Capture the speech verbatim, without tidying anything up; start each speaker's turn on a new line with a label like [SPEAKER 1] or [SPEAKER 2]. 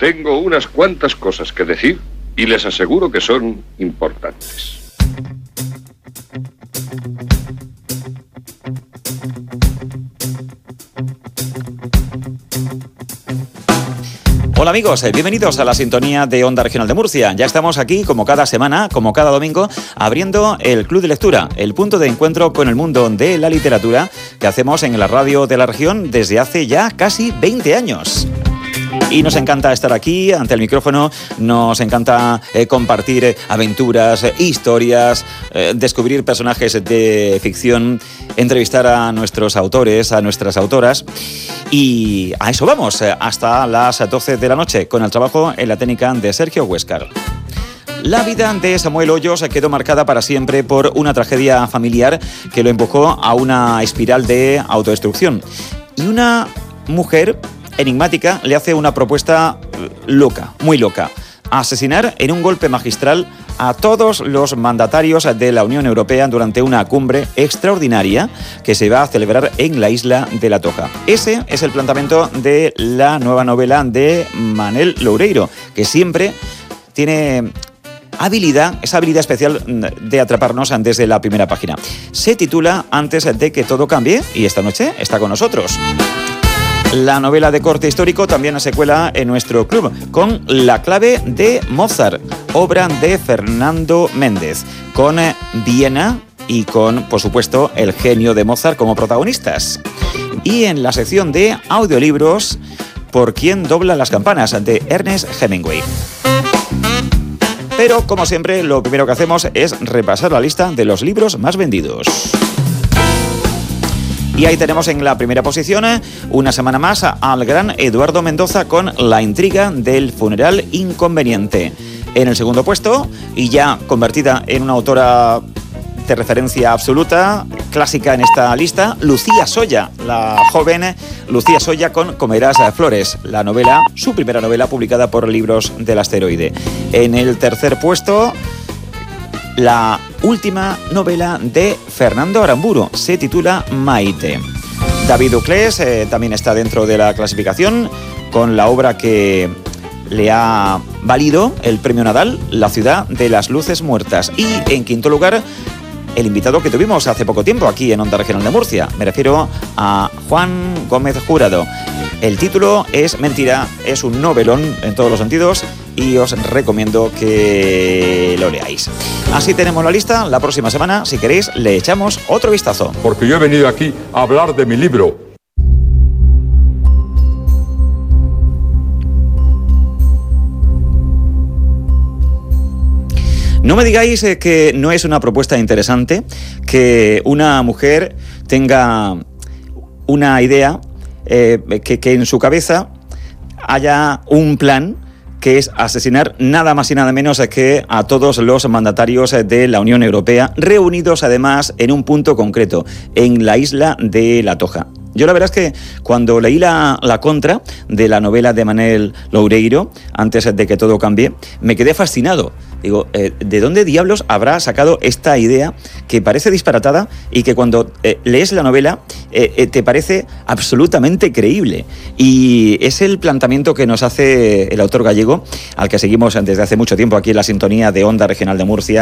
[SPEAKER 1] Tengo unas cuantas cosas que decir y les aseguro que son importantes.
[SPEAKER 2] Hola amigos, bienvenidos a la sintonía de Onda Regional de Murcia. Ya estamos aquí, como cada semana, como cada domingo, abriendo el Club de Lectura, el punto de encuentro con el mundo de la literatura que hacemos en la radio de la región desde hace ya casi veinte años. Y nos encanta estar aquí ante el micrófono, nos encanta eh, compartir eh, aventuras, eh, historias, eh, descubrir personajes de ficción, entrevistar a nuestros autores, a nuestras autoras. Y a eso vamos, eh, hasta las doce de la noche, con el trabajo en la técnica de Sergio Huéscar. La vida de Samuel Hoyos quedó marcada para siempre por una tragedia familiar que lo empujó a una espiral de autodestrucción. Y una mujer enigmática le hace una propuesta loca, muy loca: asesinar en un golpe magistral a todos los mandatarios de la Unión Europea durante una cumbre extraordinaria que se va a celebrar en la isla de La Toja. Ese es el planteamiento de la nueva novela de Manel Loureiro, que siempre tiene habilidad, esa habilidad especial de atraparnos desde la primera página. Se titula Antes de que todo cambie y esta noche está con nosotros. La novela de corte histórico también se cuela en nuestro club con La clave de Mozart, obra de Fernando Méndez, con Viena y con, por supuesto, el genio de Mozart como protagonistas. Y en la sección de audiolibros, Por quién dobla las campanas, de Ernest Hemingway. Pero, como siempre, lo primero que hacemos es repasar la lista de los libros más vendidos. Y ahí tenemos en la primera posición, una semana más, al gran Eduardo Mendoza con La intriga del funeral inconveniente. En el segundo puesto, y ya convertida en una autora de referencia absoluta, clásica en esta lista, Lucía Soya, la joven Lucía Soya con Comerás flores, la novela, su primera novela publicada por Libros del Asteroide. En el tercer puesto, la última novela de Fernando Aramburu, se titula Maite. David Uclés eh, también está dentro de la clasificación con la obra que le ha valido el premio Nadal, La ciudad de las luces muertas. Y en quinto lugar, el invitado que tuvimos hace poco tiempo aquí en Onda Regional de Murcia. Me refiero a Juan Gómez Jurado. El título es Mentira, es un novelón en todos los sentidos y os recomiendo que lo leáis. Así tenemos la lista. La próxima semana, si queréis, le echamos otro vistazo.
[SPEAKER 3] Porque yo he venido aquí a hablar de mi libro.
[SPEAKER 2] No me digáis eh, que no es una propuesta interesante que una mujer tenga una idea, eh, que, que en su cabeza haya un plan que es asesinar nada más y nada menos que a todos los mandatarios de la Unión Europea, reunidos además en un punto concreto, en la isla de La Toja. Yo la verdad es que cuando leí la, la contra de la novela de Manel Loureiro, Antes de que todo cambie, me quedé fascinado. Digo, eh, ¿de dónde diablos habrá sacado esta idea que parece disparatada y que cuando eh, lees la novela eh, eh, te parece absolutamente creíble? Y es el planteamiento que nos hace el autor gallego, al que seguimos desde hace mucho tiempo aquí en la sintonía de Onda Regional de Murcia,